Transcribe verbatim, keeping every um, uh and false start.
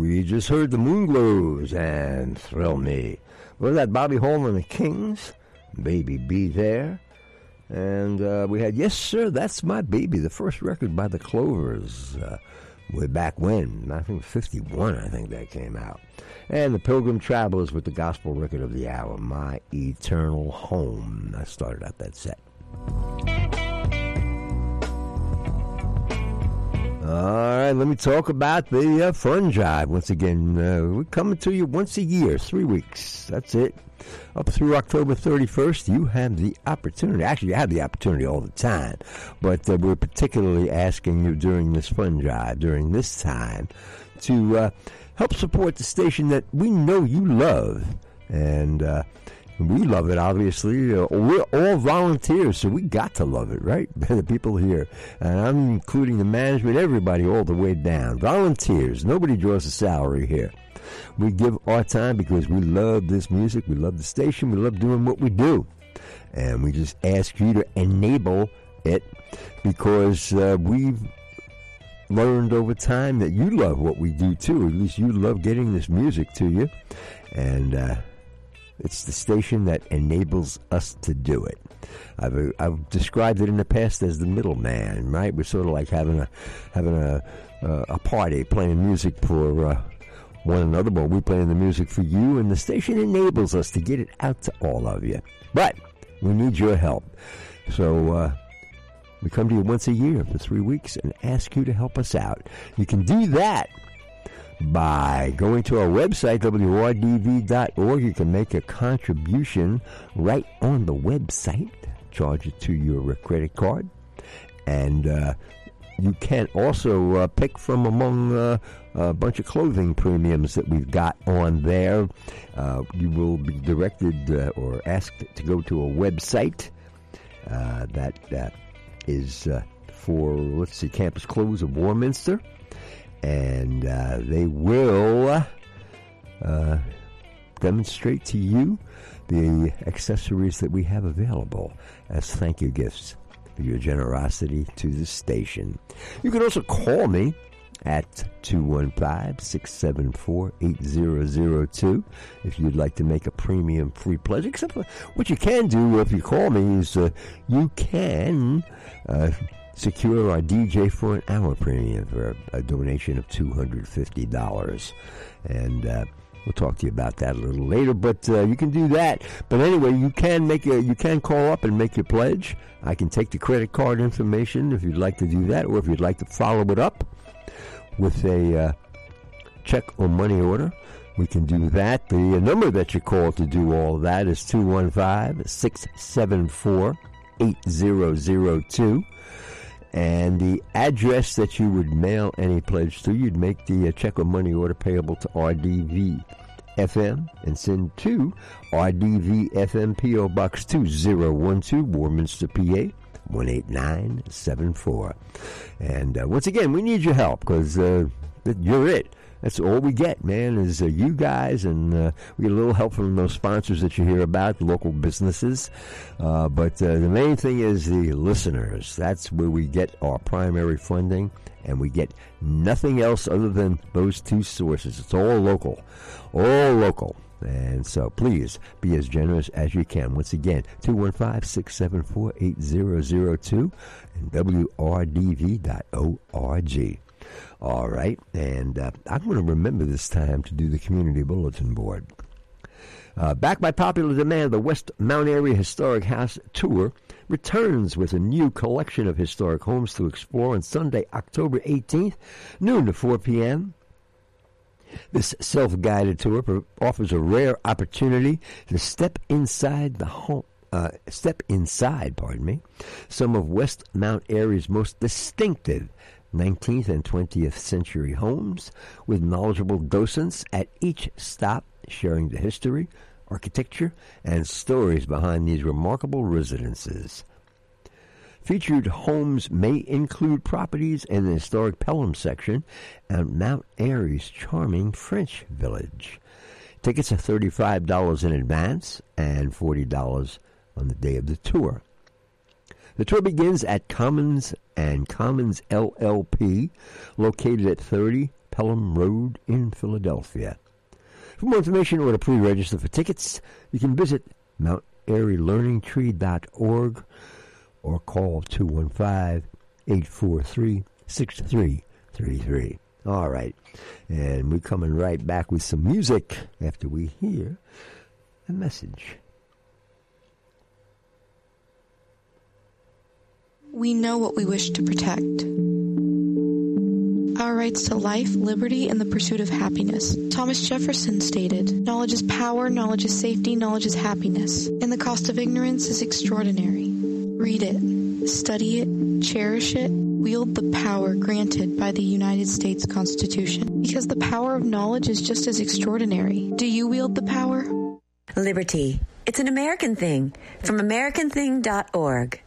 We just heard the Moonglows and Thrill Me. Was that Bobby Hall and the Kings? Baby Be There. And uh, we had Yes Sir, That's My Baby, the first record by the Clovers. Uh, way back when. I think fifty-one, I think that came out. And the Pilgrim Travelers with the gospel record of the hour, My Eternal Home. I started out that set. All right, let me talk about the uh, Fun Drive. Once again, uh, we're coming to you once a year, three weeks. That's it. Up through October thirty-first, you have the opportunity. Actually, you have the opportunity all the time. But uh, we're particularly asking you during this Fun Drive, during this time, to uh, help support the station that we know you love. And uh, we love it, obviously. Uh, we're all volunteers, so we got to love it, right? The people here. And I'm including the management, everybody all the way down. Volunteers. Nobody draws a salary here. We give our time because we love this music. We love the station. We love doing what we do. And we just ask you to enable it because uh, we've learned over time that you love what we do, too. At least you love getting this music to you. And uh it's the station that enables us to do it. I've uh, I've described it in the past as the middleman, right? We're sort of like having a having a uh, a party, playing music for uh, one another, but we're playing the music for you, and the station enables us to get it out to all of you. But we need your help, so uh, we come to you once a year for three weeks and ask you to help us out. You can do that by going to our website, W R D V dot org. You can make a contribution right on the website, charge it to your credit card, and uh, you can also uh, pick from among uh, a bunch of clothing premiums that we've got on there. Uh, you will be directed uh, or asked to go to a website uh, that uh, is uh, for, let's see, Campus Clothes of Warminster. And uh, they will uh, demonstrate to you the accessories that we have available as thank you gifts for your generosity to the station. You can also call me at two one five, six seven four, eight zero zero two if you'd like to make a premium free pledge. Except for what you can do if you call me is uh, you can uh, secure our D J for an hour premium for a, a donation of two hundred fifty dollars. And uh, we'll talk to you about that a little later, but uh, you can do that. But anyway, you can make a, you can call up and make your pledge. I can take the credit card information if you'd like to do that, or if you'd like to follow it up with a uh, check or money order, we can do that. The number that you call to do all of that is two one five, six seven four, eight zero zero two. And the address that you would mail any pledge to, you'd make the uh, check or money order payable to R D V F M and send to R D V F M P O Box two zero one two, Warminster, P A, one eight nine seven four. And uh, once again, we need your help because uh, you're it. That's all we get, man, is uh, you guys, and uh, we get a little help from those sponsors that you hear about, the local businesses. Uh, but uh, the main thing is the listeners. That's where we get our primary funding, and we get nothing else other than those two sources. It's all local, all local. And so please be as generous as you can. Once again, two one five, six seven four, eight zero zero two and W R D V dot org. All right, and uh, I'm going to remember this time to do the community bulletin board. Uh, backed by popular demand, the West Mount Airy Historic House Tour returns with a new collection of historic homes to explore on Sunday, October eighteenth, noon to four p.m. This self-guided tour offers a rare opportunity to step inside the home. Uh, step inside, pardon me, some of West Mount Airy's most distinctive nineteenth and twentieth century homes, with knowledgeable docents at each stop sharing the history, architecture, and stories behind these remarkable residences. Featured homes may include properties in the historic Pelham section and Mount Airy's charming French Village. Tickets are thirty-five dollars in advance and forty dollars on the day of the tour. The tour begins at Commons and Commons L L P, located at thirty Pelham Road in Philadelphia. For more information or to pre-register for tickets, you can visit mount airy learning tree dot org or call two one five, eight four three, six three three three. All right, and we're coming right back with some music after we hear a message. We know what we wish to protect. Our rights to life, liberty, and the pursuit of happiness. Thomas Jefferson stated, "Knowledge is power, knowledge is safety, knowledge is happiness, and the cost of ignorance is extraordinary." Read it, study it, cherish it, wield the power granted by the United States Constitution, because the power of knowledge is just as extraordinary. Do you wield the power? Liberty. It's an American thing. From American Thing dot org.